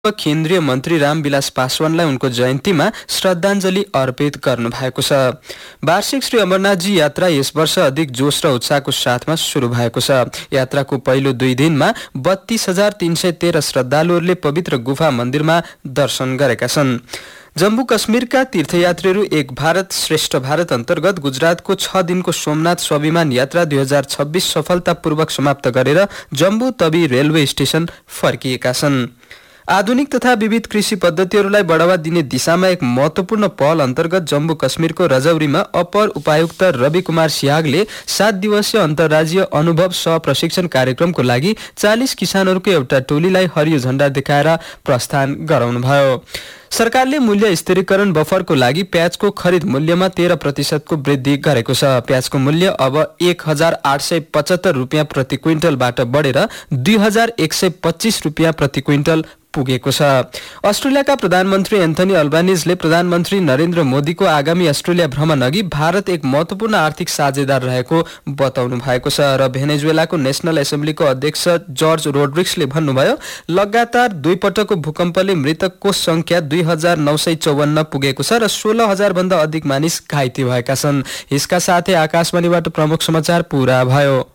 केन्द्रीय मन्त्री रामविलास पासवानलाई उनको जयन्तीमा श्रद्धाञ्जली अर्पित गर्नुभएको छ। वार्षिक श्री अमरनाथजी यात्रा यस वर्ष अधिक जोश र उत्साहको साथमा सुरु भएको छ। यात्राको पहिलो 2 दिनमा 32,313 श्रद्धालुहरूले पवित्र गुफा मन्दिरमा दर्शन गरेका छन्। जम्मू कश्मीरका तीर्थयात्रीहरू एक भारत श्रेष्ठ भारत अन्तर्गत गुजरातको 6 दिनको सोमनाथ स्वाभिमान यात्रा 2026 सफलतापूर्वक समाप्त गरेर जम्मू तवी रेलवे स्टेशन फर्किएका छन्। आधुनिक तथा विविध कृषि पद्धतिहरूलाई बढावा दिने दिशामा एक महत्वपूर्ण पहल अन्तर्गत जम्मू कश्मीरको रजौरीमा अपर उपायुक्त रवि कुमार सिहागले 7 दिवसीय अन्तर्राज्यीय अनुभव सह प्रशिक्षण कार्यक्रमको लागि 40 किसानहरूको एउटा टोलीलाई हरियो झण्डा देखाएर प्रस्थान गराउनुभयो। सरकारले मूल्य स्थिरीकरण बफरको लागि प्याजको खरिद मूल्यमा 13% को वृद्धि गरेको छ। प्याजको मूल्य अब 1,875 रुपियाँ प्रति क्विन्टलबाट बढेर 2,125 रुपियाँ प्रति क्विन्टल पुगेको छ। अस्ट्रेलियाका प्रधानमन्त्री एन्थनी अल्बानिजले प्रधानमन्त्री नरेन्द्र मोदीको आगामी अस्ट्रेलिया भ्रमण अघि भारत एक महत्वपूर्ण आर्थिक साझेदार रहेको बताउनु भएको छ र भेनेजुएलाको नेशनल एसेम्ब्लीको अध्यक्ष जर्ज रोड्रिक्सले भन्नुभयो, लगातार 2 पटकको भूकम्पले मृतकको संख्या 2,954 पुगेको छ र 16,000 भन्दा अधिक मानिस घाइते भएका छन्। यसका साथै आकाशवाणीबाट प्रमुख समाचार पूरा भयो।